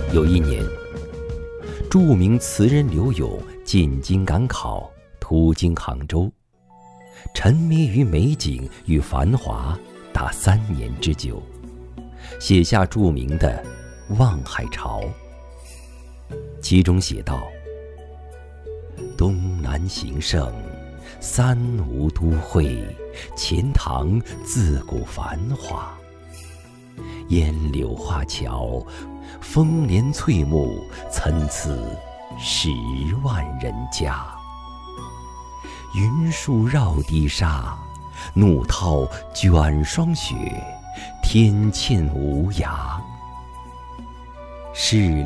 有一年，著名词人刘永进京赶考，途经杭州，沉迷于美景与繁华达3年之久，写下著名的《望海潮》。其中写道：东南形胜，三吴都会，钱塘自古繁华。烟柳画桥，风帘翠幕，参差10万人家。云树绕堤沙，怒涛卷霜雪，天堑无涯。是